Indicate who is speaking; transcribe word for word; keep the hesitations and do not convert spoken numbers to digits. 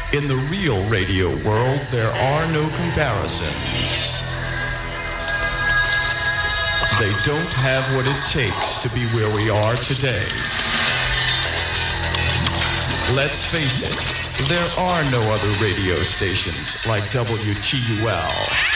Speaker 1: In the real radio world, there are no comparisons. They don't have what it takes to be where we are today. Let's face it, there are no other radio stations like W T U L.